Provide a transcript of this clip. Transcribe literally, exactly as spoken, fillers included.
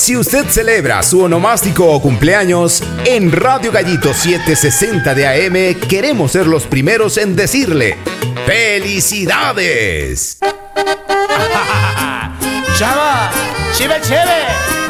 Si usted celebra su onomástico o cumpleaños, en Radio Gallito setecientos sesenta de A M queremos ser los primeros en decirle ¡felicidades! ¡Chava! ¡Chive, chéve!